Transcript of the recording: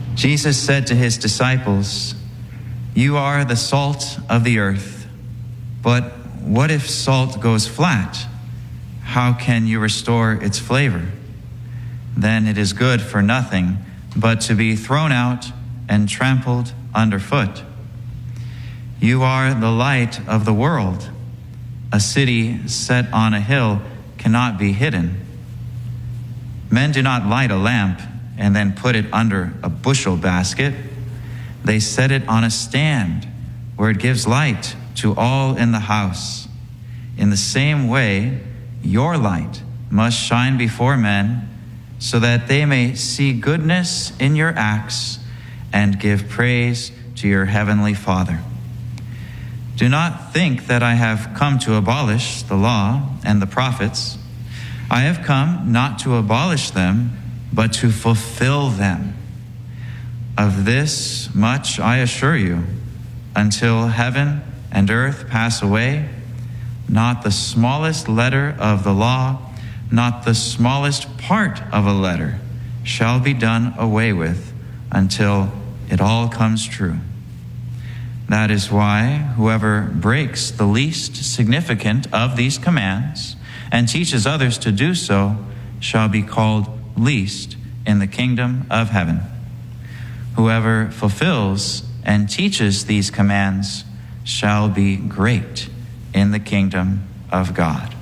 Jesus said to his disciples, "You are the salt of the earth, but what if salt goes flat? How can you restore its flavor? Then it is good for nothing but to be thrown out and trampled underfoot. You are the light of the world. A city set on a hill cannot be hidden. Men do not light a lamp and then put it under a bushel basket. They set it on a stand where it gives light to all in the house. In the same way, your light must shine before men, so that they may see goodness in your acts and give praise to your heavenly Father. Do not think that I have come to abolish the law and the prophets. I have come not to abolish them, but to fulfill them. Of this much I assure you, until heaven and earth pass away, not the smallest letter of the law, not the smallest part of a letter shall be done away with until it all comes true. That is why whoever breaks the least significant of these commands and teaches others to do so shall be called least in the kingdom of heaven. Whoever fulfills and teaches these commands shall be great in the kingdom of God."